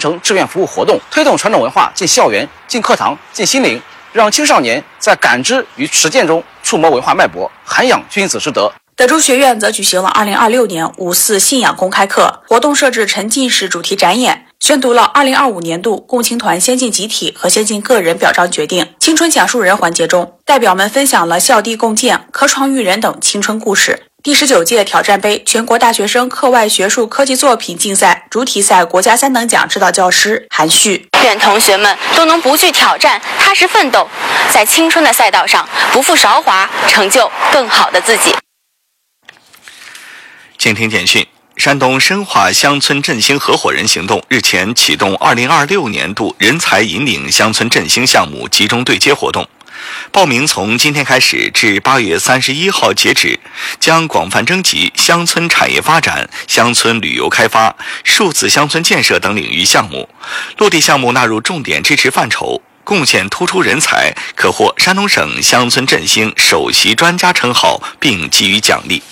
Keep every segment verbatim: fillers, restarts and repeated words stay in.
成志愿服务活动，推动传统文化进校园、进课堂、进心灵，让青少年在感知与实践中触摸文化脉搏，涵养君子之德。 德州学院则举行了二零二六年五四信仰公开课，活动设置沉浸式主题展演，宣读了二零二五年度共青团先进集体和先进个人表彰决定。青春讲述人环节中，代表们分享了校地共建、科创育人等青春故事。第十九届挑战杯全国大学生课外学术科技作品竞赛主体赛国家三等奖指导教师韩旭， 愿同学们都能不惧挑战，踏实奋斗，在青春的赛道上不负韶华，成就更好的自己。 请听简讯。山东深化乡村振兴合伙人行动日前启动二零二六年度人才引领乡村振兴项目集中对接活动，报名从今天开始至八月三十一号截止，将广泛征集乡村产业发展、乡村旅游开发、数字乡村建设等领域项目，落地项目纳入重点支持范畴，贡献突出人才可获山东省乡村振兴首席专家称号，并给予奖励。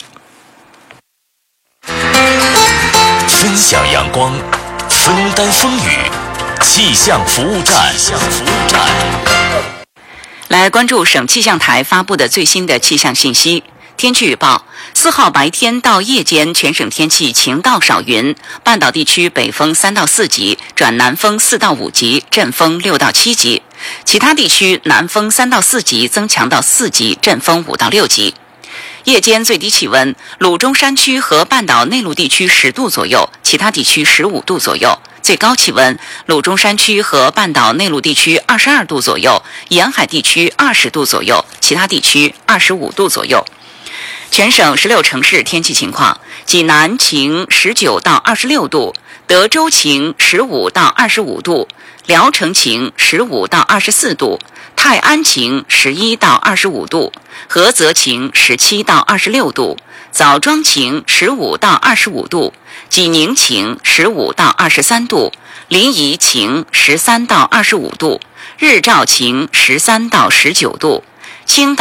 分享阳光，分担风雨，气象服务站。气象服务站。 来关注省气象台发布的最新的气象信息。天气预报：四号白天到夜间，全省天气晴到少云，半岛地区北风三到四级，转南风四到五级，阵风六到七级；其他地区南风三到四级，增强到四级，阵风五到六级。夜间最低气温，鲁中山区和半岛内陆地区十度左右，其他地区十五度左右；最高气温，鲁中山区和半岛内陆地区二十二度左右，沿海地区二十度左右，其他地区二十五度左右。全省十六城市天气情况：济南晴十九到二十六度，德州晴十五到二十五度，聊城晴十五到二十四度，泰安晴十一到二十五度，菏泽晴十七到二十六度，枣庄晴十五到二十五度，济宁晴十五到二十三度，临沂晴十三到二十五度，日照晴十三到十九度，青岛